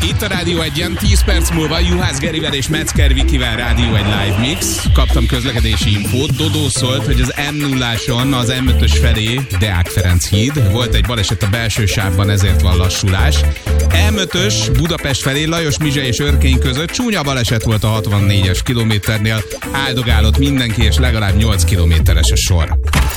Itt a Rádió 1-en 10 perc múlva Juhász Gerivel és Metzger Vikivel Rádió 1 Live Mix. Kaptam közlekedési infót. Dodó szólt, hogy az M0-áson az M5-ös felé, Deák Ferenc híd, volt egy baleset a belső sávban, ezért van lassulás. M5-ös Budapest felé, Lajos Mizse és Örkény között csúnya baleset volt a 64-es kilométernél. Áldogálott mindenki, és legalább 8 kilométeres a sor.